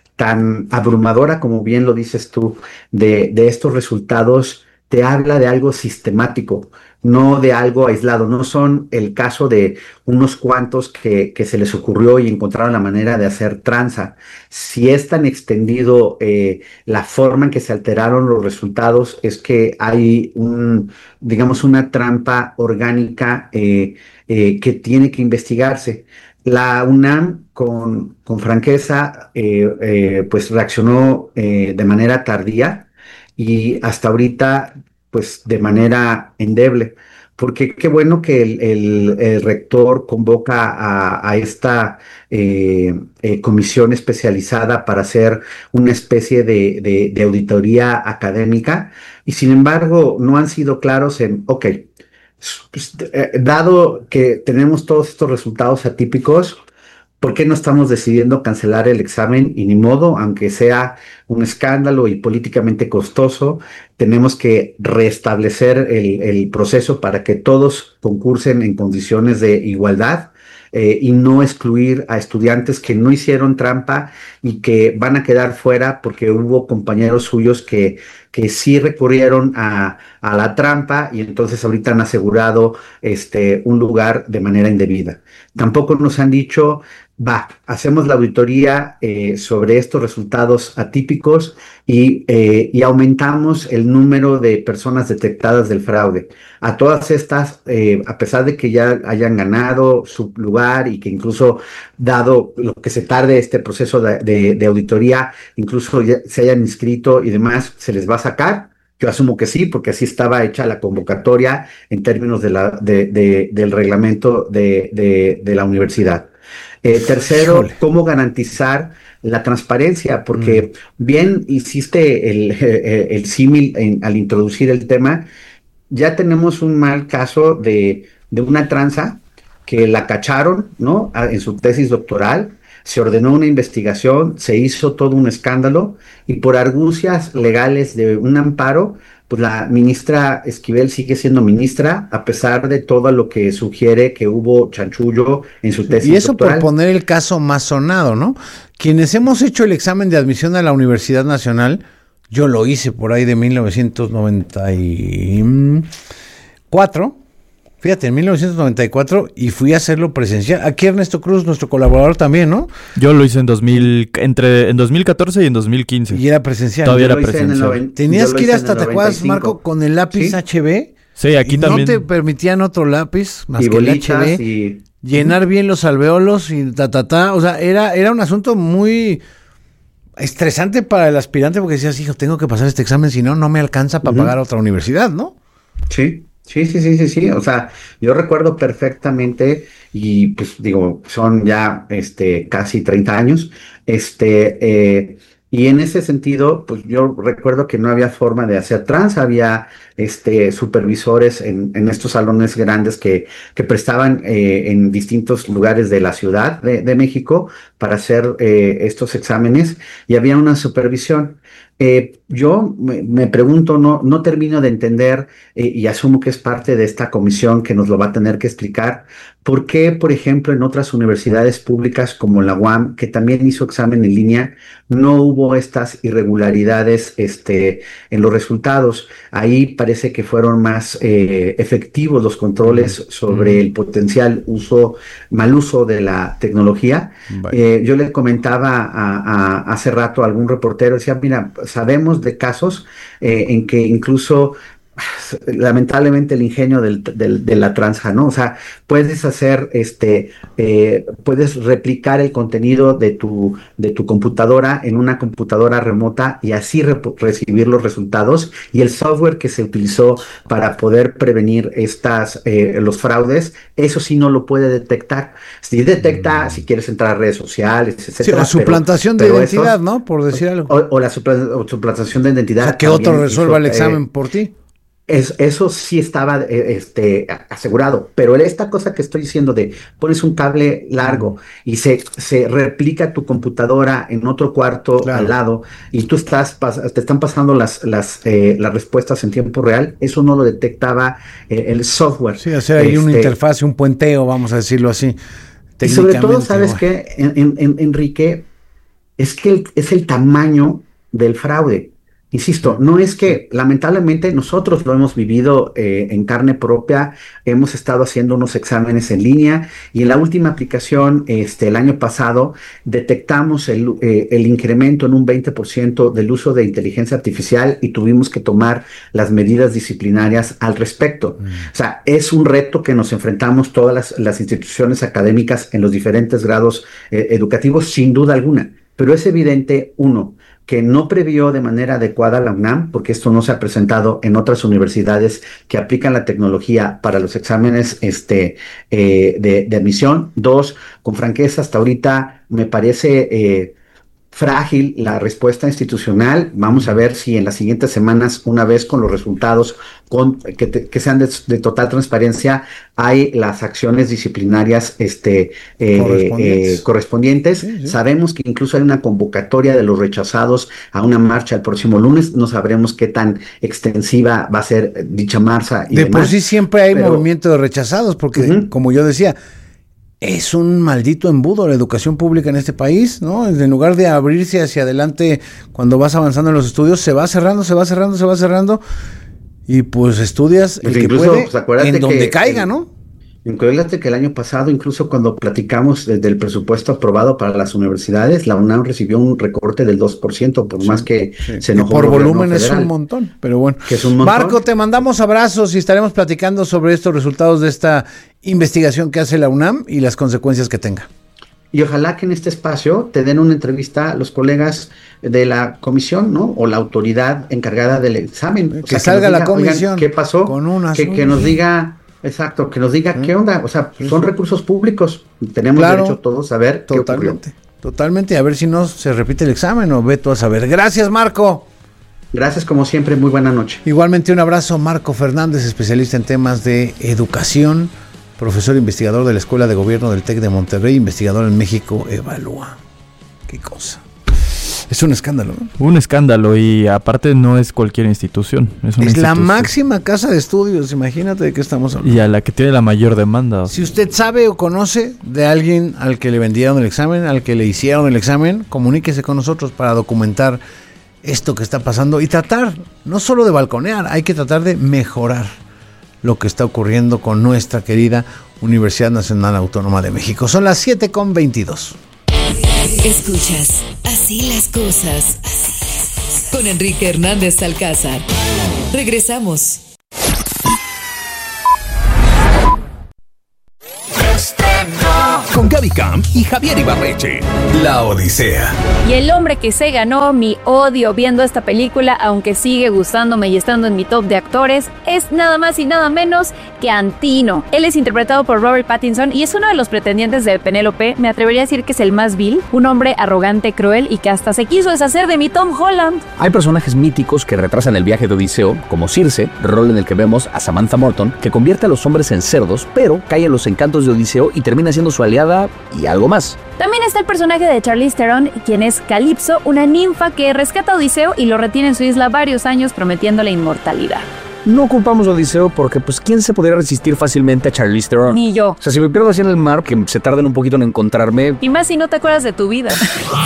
tan abrumadora como bien lo dices tú, de, de estos resultados, te habla de algo sistemático, no de algo aislado. No son el caso de unos cuantos que, que se les ocurrió y encontraron la manera de hacer tranza. Si es tan extendido eh, la forma en que se alteraron los resultados, es que hay un, digamos, una trampa orgánica eh, eh, que tiene que investigarse. La UNAM, con, con franqueza, eh, eh, pues reaccionó eh, de manera tardía y hasta ahorita, pues de manera endeble. porque qué bueno que el, el, el rector convoca a, a esta eh, eh, comisión especializada para hacer una especie de, de, de auditoría académica, y sin embargo no han sido claros en, ok, pues, eh, dado que tenemos todos estos resultados atípicos, ¿por qué no estamos decidiendo cancelar el examen? Y ni modo, aunque sea un escándalo y políticamente costoso, tenemos que restablecer el, el proceso para que todos concursen en condiciones de igualdad eh, y no excluir a estudiantes que no hicieron trampa y que van a quedar fuera porque hubo compañeros suyos que, que sí recurrieron a, a la trampa y entonces ahorita han asegurado este, un lugar de manera indebida. Tampoco nos han dicho, va, hacemos la auditoría eh, sobre estos resultados atípicos y, eh, y aumentamos el número de personas detectadas del fraude. A todas estas, eh, a pesar de que ya hayan ganado su lugar y que incluso dado lo que se tarde este proceso de, de, de auditoría, incluso ya se hayan inscrito y demás, ¿se les va a sacar? Yo asumo que sí, porque así estaba hecha la convocatoria en términos de la, de, de, del reglamento de, de, de la universidad. Eh, tercero, Híjole. ¿Cómo garantizar la transparencia? Porque mm. bien hiciste el, el, el símil al introducir el tema, ya tenemos un mal caso de, de una tranza que la cacharon, ¿no? En su tesis doctoral, se ordenó una investigación, se hizo todo un escándalo y por argucias legales de un amparo, pues la ministra Esquivel sigue siendo ministra a pesar de todo lo que sugiere que hubo chanchullo en su tesis doctoral. Y eso doctoral. Por poner el caso más sonado, ¿no? Quienes hemos hecho el examen de admisión a la Universidad Nacional, yo lo hice por ahí de mil novecientos noventa y cuatro, fíjate, en mil novecientos noventa y cuatro, y fui a hacerlo presencial. Aquí Ernesto Cruz, nuestro colaborador también, ¿no? Yo lo hice en dos mil, entre en dos mil catorce y en dos mil quince. Y era presencial. Todavía era presencial. noven, Tenías que ir hasta, ¿te acuerdas, Marco? Con el lápiz ¿Sí? H B. Sí, aquí y también. No te permitían otro lápiz más y que el H B. Y... Llenar bien los alveolos y ta, ta, ta. O sea, era, era un asunto muy estresante para el aspirante porque decías, hijo, tengo que pasar este examen, si no, no me alcanza para uh-huh. pagar a otra universidad, ¿no? Sí. Sí, sí, sí, sí, sí, o sea, yo recuerdo perfectamente y pues digo, son ya este casi treinta años, este, eh, y en ese sentido, pues yo recuerdo que no había forma de hacer trans, había este supervisores en, en estos salones grandes que, que prestaban eh, en distintos lugares de la Ciudad de, de México para hacer eh, estos exámenes y había una supervisión. Eh, yo me, me pregunto, no, no termino de entender eh, y asumo que es parte de esta comisión que nos lo va a tener que explicar, por qué, por ejemplo, en otras universidades públicas como la U A M, que también hizo examen en línea, no hubo estas irregularidades este, en los resultados. Ahí parece que fueron más eh, efectivos los controles sobre el potencial uso, mal uso de la tecnología. Eh, yo le comentaba a, a, hace rato a algún reportero, decía, mira, sabemos de casos eh, en que incluso lamentablemente el ingenio del, del, de la tranza, ¿no? O sea, puedes hacer, este, eh, puedes replicar el contenido de tu, de tu computadora en una computadora remota y así re recibir los resultados, y el software que se utilizó para poder prevenir estas, eh, los fraudes, eso sí no lo puede detectar. Sí detecta mm. si quieres entrar a redes sociales, etcétera. Sí, o suplantación pero, de pero identidad, esos, ¿no? Por decir algo. O, o la supla o suplantación de identidad. O sea, que otro resuelva hizo, el examen eh, por ti. Es, eso sí estaba este, asegurado, pero esta cosa que estoy diciendo de pones un cable largo y se, se replica tu computadora en otro cuarto claro. al lado y tú estás, te están pasando las, las, eh, las respuestas en tiempo real, eso no lo detectaba eh, el software. Sí, o sea, hay este, una interfaz, un puenteo, vamos a decirlo así. Y sobre todo, ¿sabes no. qué, en, en, en, Enrique? Es que el, es el tamaño del fraude. Insisto, no es que lamentablemente nosotros lo hemos vivido eh, en carne propia, hemos estado haciendo unos exámenes en línea y en la última aplicación, este, el año pasado, detectamos el, eh, el incremento en un veinte por ciento del uso de inteligencia artificial y tuvimos que tomar las medidas disciplinarias al respecto. Mm. O sea, es un reto que nos enfrentamos todas las, las instituciones académicas en los diferentes grados eh, educativos, sin duda alguna. pero es evidente, uno, que no previó de manera adecuada la UNAM, porque esto no se ha presentado en otras universidades que aplican la tecnología para los exámenes este, eh, de, de admisión. Dos, con franqueza, hasta ahorita me parece eh, frágil la respuesta institucional. Vamos a ver si en las siguientes semanas, una vez con los resultados con, que, te, que sean de, de total transparencia, hay las acciones disciplinarias este, eh, correspondientes. Eh, correspondientes. Sí, sí. Sabemos que incluso hay una convocatoria de los rechazados a una marcha el próximo lunes. No sabremos qué tan extensiva va a ser dicha marcha. Y de demás, por sí siempre hay pero, movimiento de rechazados, porque uh-huh. como yo decía, es un maldito embudo la educación pública en este país, ¿no? En lugar de abrirse hacia adelante cuando vas avanzando en los estudios, se va cerrando, se va cerrando, se va cerrando, y pues estudias pues el que incluso, puede pues en donde que, caiga, el, ¿no? Acuérdate que el año pasado, incluso cuando platicamos de, del presupuesto aprobado para las universidades, la UNAM recibió un recorte del dos por ciento, por sí, más que sí. se enojó. Por volumen federal, es un montón, pero bueno. Que es un montón. Marco, te mandamos abrazos y estaremos platicando sobre estos resultados de esta investigación que hace la UNAM y las consecuencias que tenga. Y ojalá que en este espacio te den una entrevista a los colegas de la comisión, ¿no? O la autoridad encargada del examen. Que, o sea, salga que la diga, comisión. ¿qué pasó? Con una que, que nos diga... Exacto, que nos diga ¿Eh? qué onda, o sea, son ¿Sí? recursos públicos, tenemos claro, derecho todos a ver totalmente, qué ocurrió. Totalmente, a ver si no se repite el examen o ve tú a saber. Gracias, Marco. Gracias como siempre, muy buena noche. Igualmente un abrazo, Marco Fernández, especialista en temas de educación, profesor investigador de la Escuela de Gobierno del TEC de Monterrey, investigador en México Evalúa. Qué cosa. Es un escándalo, ¿no? Un escándalo, y aparte no es cualquier institución. Es, una es la institución. máxima casa de estudios, imagínate de qué estamos hablando. Y a la que tiene la mayor demanda. Si usted sabe o conoce de alguien al que le vendieron el examen, al que le hicieron el examen, comuníquese con nosotros para documentar esto que está pasando y tratar, no solo de balconear, hay que tratar de mejorar lo que está ocurriendo con nuestra querida Universidad Nacional Autónoma de México. Son las siete con veintidós. Escuchas Así las cosas con Enrique Hernández Alcázar. Regresamos. Con Gaby Camp y Javier Ibarreche. La Odisea. Y el hombre que se ganó mi odio viendo esta película, aunque sigue gustándome y estando en mi top de actores, es nada más y nada menos que Antino. Él es interpretado por Robert Pattinson y es uno de los pretendientes de Penélope. Me atrevería a decir que es el más vil, un hombre arrogante, cruel y que hasta se quiso deshacer de mi Tom Holland. Hay personajes míticos que retrasan el viaje de Odiseo, como Circe, rol en el que vemos a Samantha Morton, que convierte a los hombres en cerdos, pero cae en los encantos de Odiseo y termina siendo su aliada y algo más. También está el personaje de Charlize Theron, quien es Calipso, una ninfa que rescata a Odiseo y lo retiene en su isla varios años prometiéndole inmortalidad. No culpamos a Odiseo porque, pues, ¿quién se podría resistir fácilmente a Charlize Theron? Ni yo. O sea, si me pierdo así en el mar, que se tarden un poquito en encontrarme. Y más si no te acuerdas de tu vida.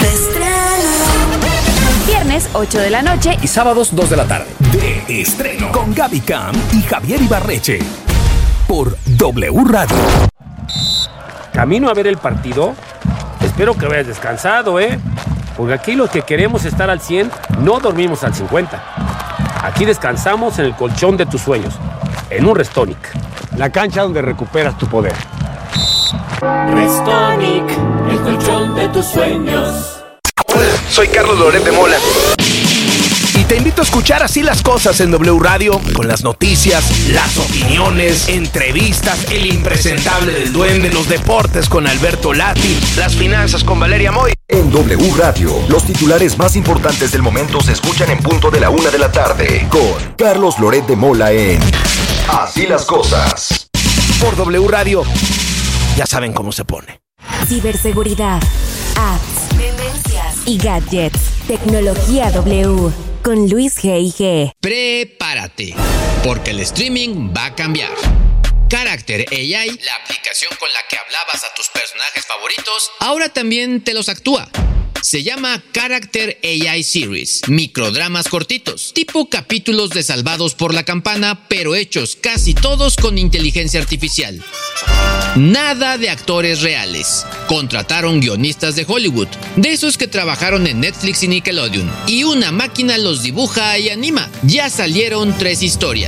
Viernes, ocho de la noche. Y sábados, dos de la tarde. De estreno. Con Gaby Camp y Javier Ibarreche. Por W Radio. Camino a ver el partido. Espero que vayas descansado, ¿eh? Porque aquí los que queremos estar al cien, no dormimos al cincuenta. Aquí descansamos en el colchón de tus sueños, en un Restonic, la cancha donde recuperas tu poder. Restonic, el colchón de tus sueños. Hola, soy Carlos Loret de Mola. Y te invito a escuchar Así las Cosas en W Radio, con las noticias, las opiniones, entrevistas, el impresentable del duende, los deportes con Alberto Lati, las finanzas con Valeria Moy. En W Radio, los titulares más importantes del momento se escuchan en punto de la una de la tarde, con Carlos Loret de Mola en Así las Cosas. Por W Radio, ya saben cómo se pone. Ciberseguridad, apps, tendencias y gadgets. Tecnología W. Con Luis G I G. Prepárate, porque el streaming va a cambiar. Character A I, la aplicación con la que hablabas a tus personajes favoritos, ahora también te los actúa. Se llama Character A I Series, microdramas cortitos, tipo capítulos de Salvados por la Campana, pero hechos casi todos con inteligencia artificial. Nada de actores reales. Contrataron guionistas de Hollywood, de esos que trabajaron en Netflix y Nickelodeon, y una máquina los dibuja y anima. Ya salieron tres historias.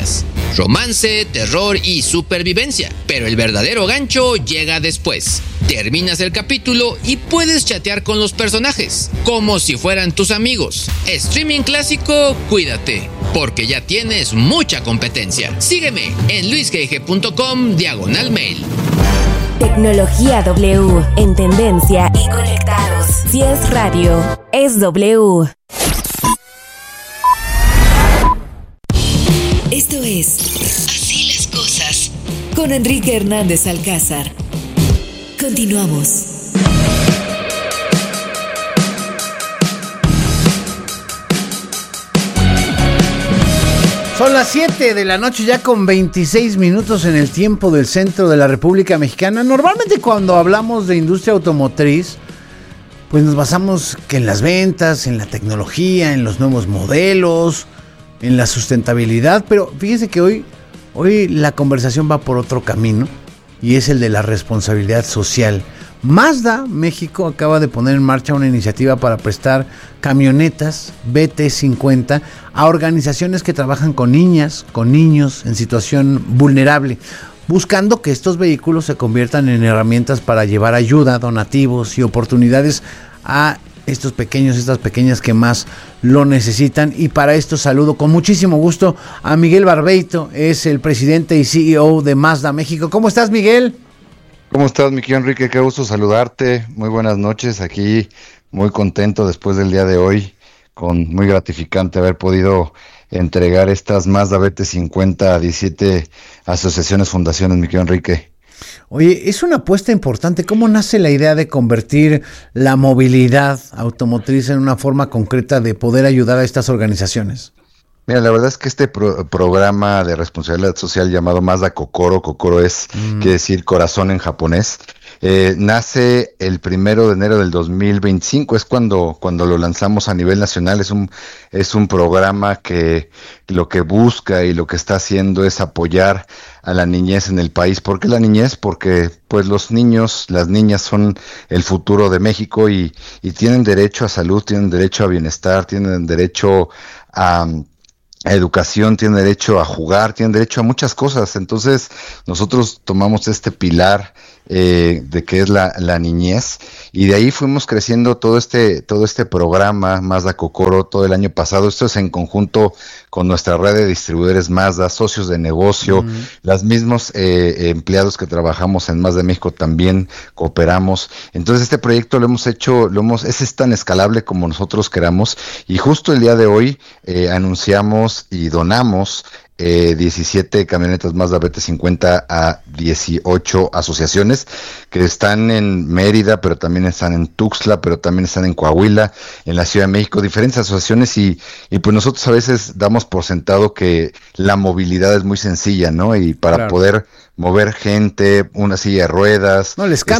romance, terror y supervivencia. Pero el verdadero gancho llega después. Terminas el capítulo y puedes chatear con los personajes, como si fueran tus amigos. Streaming clásico, cuídate, porque ya tienes mucha competencia. Sígueme en luisgg.com diagonal mail. Tecnología W, en tendencia y conectados. Si es radio, es W. Esto es Así las cosas con Enrique Hernández Alcázar. Continuamos. Son las siete de la noche ya con veintiséis minutos en el tiempo del centro de la República Mexicana. Normalmente cuando hablamos de industria automotriz, pues nos basamos que en las ventas, en la tecnología, en los nuevos modelos, en la sustentabilidad, pero fíjese que hoy, hoy la conversación va por otro camino y es el de la responsabilidad social. Mazda México acaba de poner en marcha una iniciativa para prestar camionetas B T cincuenta a organizaciones que trabajan con niñas, con niños en situación vulnerable, buscando que estos vehículos se conviertan en herramientas para llevar ayuda, donativos y oportunidades a estos pequeños, estas pequeñas que más lo necesitan. Y para esto saludo con muchísimo gusto a Miguel Barbeito, es el presidente y C E O de Mazda México. ¿Cómo estás, Miguel? ¿Cómo estás, mi querido Enrique? Qué gusto saludarte. Muy buenas noches. Aquí muy contento después del día de hoy, con muy gratificante haber podido entregar estas Mazda B T cincuenta a diecisiete asociaciones, fundaciones, mi querido Enrique. Oye, es una apuesta importante. ¿Cómo nace la idea de convertir la movilidad automotriz en una forma concreta de poder ayudar a estas organizaciones? Mira, la verdad es que este pro- programa de responsabilidad social llamado Mazda Kokoro, Kokoro es, mm. quiere decir corazón en japonés, eh, nace el primero de enero del dos mil veinticinco, es cuando, cuando lo lanzamos a nivel nacional. Es un, es un programa que lo que busca y lo que está haciendo es apoyar a la niñez en el país. ¿Por qué la niñez? Porque pues los niños, las niñas son el futuro de México y, y tienen derecho a salud, tienen derecho a bienestar, tienen derecho a... a educación, tienen derecho a jugar, tienen derecho a muchas cosas. Entonces nosotros tomamos este pilar eh, de que es la, la niñez, y de ahí fuimos creciendo todo este todo este programa Mazda Kokoro todo el año pasado. Esto es en conjunto con nuestra red de distribuidores Mazda, socios de negocio, uh-huh. Los mismos eh, empleados que trabajamos en Mazda México también cooperamos. Entonces este proyecto lo hemos hecho, lo hemos es, es tan escalable como nosotros queramos, y justo el día de hoy eh, anunciamos y donamos eh, diecisiete camionetas Mazda B T cincuenta a dieciocho asociaciones que están en Mérida, pero también están en Tuxtla, pero también están en Coahuila, en la Ciudad de México, diferentes asociaciones, y, y pues nosotros a veces damos por sentado que la movilidad es muy sencilla, ¿no? Y para claro. poder mover gente, una silla de ruedas. No, les cambia